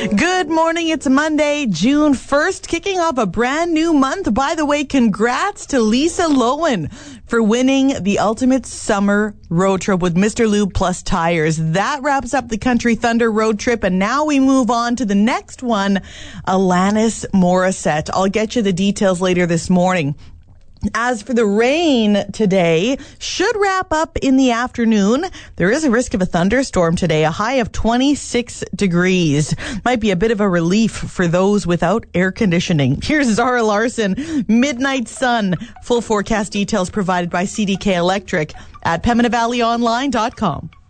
Good morning. It's Monday, June 1st, kicking off a brand new month. By the way, congrats to Lisa Lowen for winning the ultimate summer road trip with Mr. Lube Plus Tires. That wraps up the Country Thunder road trip, and now we move on to the next one, Alanis Morissette. I'll get you the details later this morning. As for the rain today, should wrap up in the afternoon. There is a risk of a thunderstorm today, a high of 26 degrees. Might be a bit of a relief for those without air conditioning. Here's Zara Larson, Midnight Sun. Full forecast details provided by CDK Electric at PembinaValleyOnline.com.